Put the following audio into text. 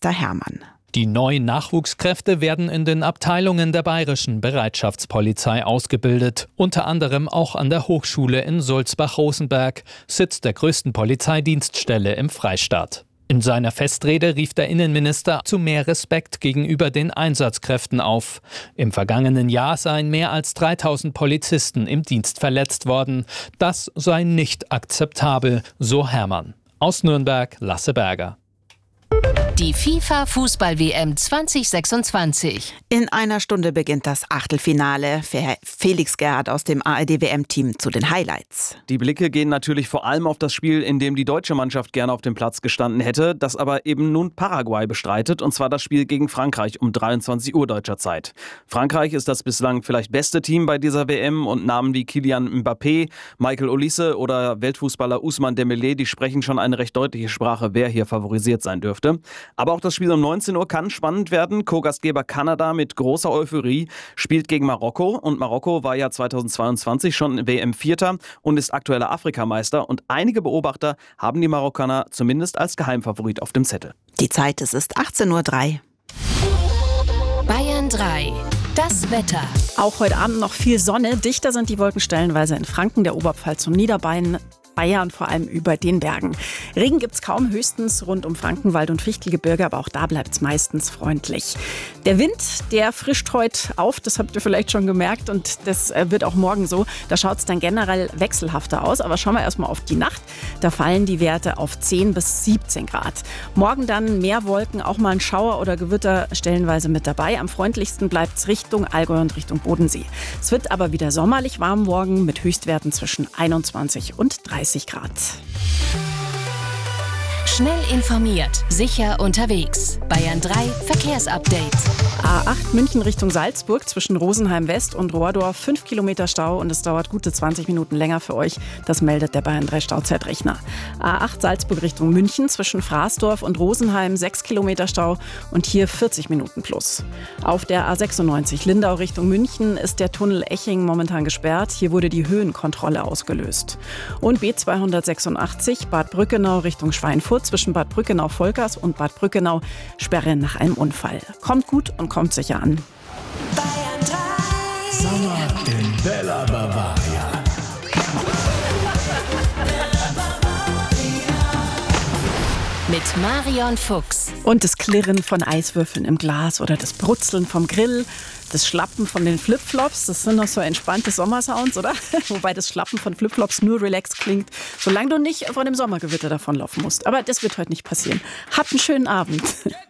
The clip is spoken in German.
Innenminister Hermann. Die neuen Nachwuchskräfte werden in den Abteilungen der Bayerischen Bereitschaftspolizei ausgebildet. Unter anderem auch an der Hochschule in Sulzbach-Rosenberg, Sitz der größten Polizeidienststelle im Freistaat. In seiner Festrede rief der Innenminister zu mehr Respekt gegenüber den Einsatzkräften auf. Im vergangenen Jahr seien mehr als 3000 Polizisten im Dienst verletzt worden. Das sei nicht akzeptabel, so Hermann. Aus Nürnberg, Lasse Berger. Die FIFA-Fußball-WM 2026. In einer Stunde beginnt das Achtelfinale. Für Felix Gerhardt aus dem ARD-WM-Team zu den Highlights. Die Blicke gehen natürlich vor allem auf das Spiel, in dem die deutsche Mannschaft gerne auf dem Platz gestanden hätte, das aber eben nun Paraguay bestreitet, und zwar das Spiel gegen Frankreich um 23 Uhr deutscher Zeit. Frankreich ist das bislang vielleicht beste Team bei dieser WM und Namen wie Kylian Mbappé, Michael Olise oder Weltfußballer Ousmane Dembélé, die sprechen schon eine recht deutliche Sprache, wer hier favorisiert sein dürfte. Aber auch das Spiel um 19 Uhr kann spannend werden. Co-Gastgeber Kanada mit großer Euphorie spielt gegen Marokko. Und Marokko war ja 2022 schon WM-Vierter und ist aktueller Afrikameister. Und einige Beobachter haben die Marokkaner zumindest als Geheimfavorit auf dem Zettel. Die Zeit, es ist 18:03 Uhr. Bayern 3. Das Wetter. Auch heute Abend noch viel Sonne. Dichter sind die Wolken stellenweise in Franken, der Oberpfalz und Niederbayern. Bayern, vor allem über den Bergen. Regen gibt's kaum, höchstens rund um Frankenwald und Fichtelgebirge, aber auch da bleibt's meistens freundlich. Der Wind, der frischt heute auf, das habt ihr vielleicht schon gemerkt, und das wird auch morgen so. Da schaut's dann generell wechselhafter aus, aber schauen wir erstmal auf die Nacht. Da fallen die Werte auf 10 bis 17 Grad. Morgen dann mehr Wolken, auch mal ein Schauer oder Gewitter stellenweise mit dabei. Am freundlichsten bleibt's Richtung Allgäu und Richtung Bodensee. Es wird aber wieder sommerlich warm morgen mit Höchstwerten zwischen 21 und 30 Grad. Schnell informiert, sicher unterwegs. Bayern 3 Verkehrsupdate. A8 München Richtung Salzburg zwischen Rosenheim West und Rohrdorf 5 Kilometer Stau und es dauert gute 20 Minuten länger für euch. Das meldet der Bayern 3 Stauzeitrechner. A8 Salzburg Richtung München zwischen Fraßdorf und Rosenheim 6 Kilometer Stau und hier 40 Minuten plus. Auf der A96 Lindau Richtung München ist der Tunnel Eching momentan gesperrt. Hier wurde die Höhenkontrolle ausgelöst. Und B286 Bad Brückenau Richtung Schweinfurt zwischen Bad Brückenau-Volkers und Bad Brückenau Sperre nach einem Unfall. Kommt gut und kommt sicher an. Bayern 3. Sommer in Bella Bavaria. Mit Marion Fuchs. Und das Klirren von Eiswürfeln im Glas oder das Brutzeln vom Grill, das Schlappen von den Flipflops, das sind noch so entspannte Sommersounds, oder? Wobei das Schlappen von Flipflops nur relaxed klingt, solange du nicht vor dem Sommergewitter davonlaufen musst. Aber das wird heute nicht passieren. Habt einen schönen Abend.